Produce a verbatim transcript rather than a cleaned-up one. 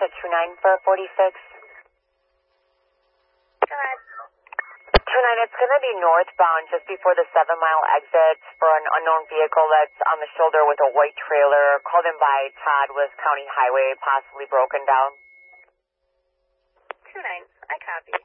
to two nine for forty-six. Go ahead. two nine, it's going to be northbound just before the seven mile exit for an unknown vehicle that's on the shoulder with a white trailer. Called in by Todd, West County Highway, possibly broken down. two nine, I copy.